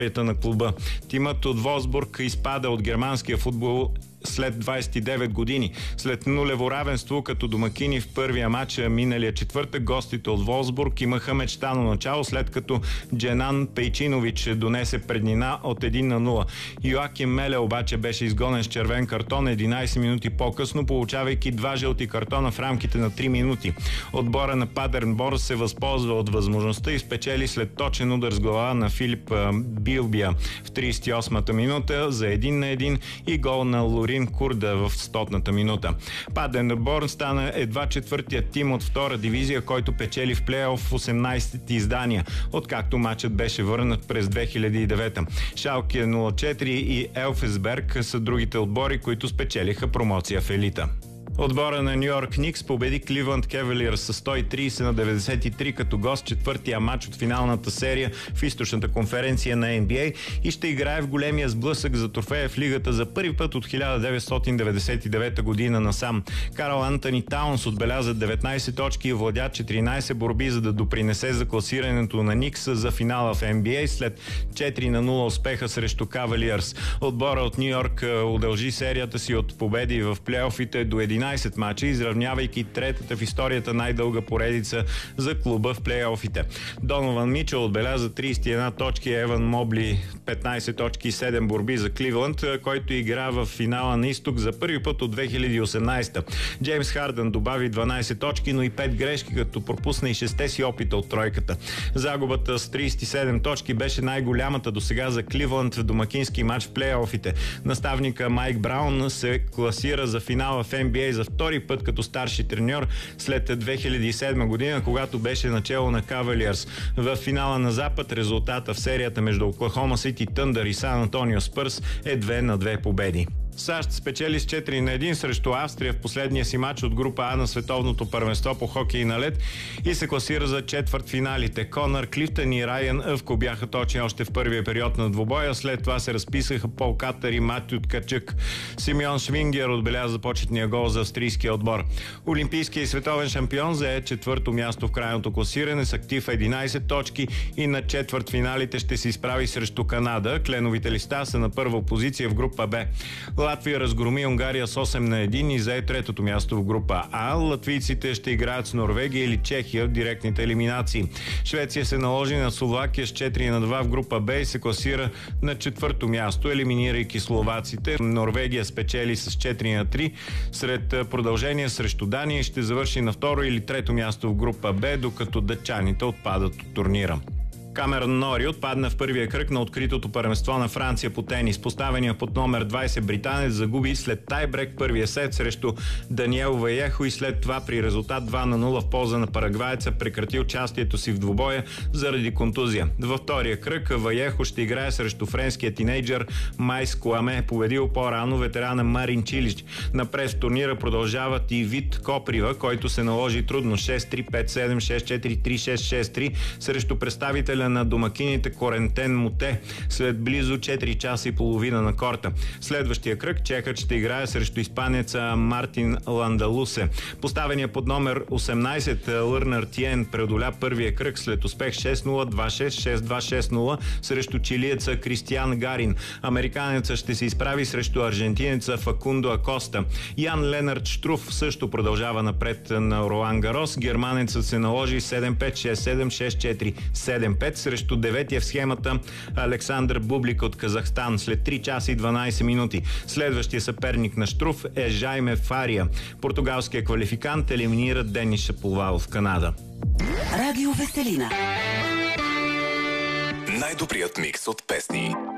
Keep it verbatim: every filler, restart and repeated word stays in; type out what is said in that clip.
на клуба. Тимът от Волсбург изпада от германския футбол след двадесет и девет години. След нулево равенство като домакини в първия матч миналия четвъртък, гостите от Волсбург имаха мечтано начало, след като Дженан Пейчинович донесе преднина от едно на нула. Йоаким Меле обаче беше изгонен с червен картон единадесет минути по-късно, получавайки два жълти картона в рамките на три минути. Отбора на Падерборн се възползва от възможността и спечели след точен удар с глава на Филип Билбия в тридесет и осмата минута за един на един и гол на Лорин Курда в стотната минута. Падерборн стана едва четвъртият тим от втора дивизия, който печели в плейоф в осемнадесет издания, откакто матчът беше върнат през две хиляди и девета. Шалке нула четири и Елфсберг са другите отбори, които спечелиха промоция в елита. Отбора на Ню Йорк Никс победи Кливланд Кавалиърс с сто и тридесет на деветдесет и три като гост четвъртия матч от финалната серия в източната конференция на Ен Би Ей и ще играе в големия сблъсък за трофея в лигата за първи път от хиляда деветстотин деветдесет и девета година насам. Карл Антони Таунс отбеляза деветнадесет точки и владя четиринадесет борби, за да допринесе за класирането на Никс за финала в Ен Би Ей след четири на нула успеха срещу Кавалиърс. Отбора от Ню Йорк удължи серията си от победи в плейофите до единадесет мача, изравнявайки третата в историята най-дълга поредица за клуба в плейофите. Донован Мичъл отбеляза тридесет и една точки, Еван Мобли петнадесет точки и седем борби за Кливланд, който игра в финала на изток за първи път от две хиляди и осемнадесета. Джеймс Хардън добави дванадесет точки, но и пет грешки, като пропусна и шесте си опита от тройката. Загубата с тридесет и седем точки беше най-голямата досега за Кливланд в домакински матч в плейофите. Наставника Майк Браун се класира за финала в Ен Би Ей за втори път като старши треньор след две хиляди и седма година, когато беше начело на Кавалиърс. В финала на Запад резултата в серията между Оклахома Сити Тъндър и Сан Антонио Спърс е две на две победи. САЩ спечели с четири на едно срещу Австрия в последния си матч от група А на световното първенство по хокей на лед и се класира за четвъртфиналите. Конър Клифтън и Райан Ъвко бяха точни още в първия период на двубоя, след това се разписаха Пол Катър и Матю Ткачък. Симеон Швингер отбеляза почетния гол за австрийския отбор. Олимпийския и световен шампион зае четвърто място в крайното класиране с актив единадесет точки и на четвъртфиналите ще се изправи срещу Канада. Кленовите листа са на първа позиция в група Б. Латвия разгроми Унгария с осем на едно и зае третото място в група А. Латвийците ще играят с Норвегия или Чехия в директните елиминации. Швеция се наложи на Словакия с четири на два в група Б и се класира на четвърто място, елиминирайки словаците. Норвегия спечели с четири на три сред продължение срещу Дания и ще завърши на второ или трето място в група Б, докато датчаните отпадат от турнира. Камерън Нори отпадна в първия кръг на откритото първенство на Франция по тенис. Поставения под номер двадесет британец загуби след тайбрек първия сет срещу Даниел Ваехо и след това при резултат два на нула в полза на парагваеца прекрати участието си в двубоя заради контузия. Във втория кръг Ваехо ще играе срещу френския тинейджър Майс Куаме, победил по-рано ветерана Марин Чилич. Напред в турнира продължават и Вит Коприва, който се наложи трудно шест три пет седем шест четири три шест шест три срещу представителя на домакините Корентен Муте след близо четири часа и половина на корта. Следващия кръг чехът ще играе срещу испанеца Мартин Ландалусе. Поставения под номер осемнадесет Лърнар Тиен преодоля първия кръг след успех шест нула два шест шест два шест нула срещу чилиеца Кристиан Гарин. Американецът ще се изправи срещу аржентинеца Факундо Акоста. Ян Ленард Штруф също продължава напред на Ролан Гарос. Германецът се наложи седем пет шест седем шест четири седем пет срещу деветия в схемата Александър Бублик от Казахстан след три часа и дванадесет минути. Следващия съперник на Штруф е Жайме Фария. Португалският квалификант елиминира Денис Шаповалов в Канада. Радио Веселина. Най-добрият микс от песни.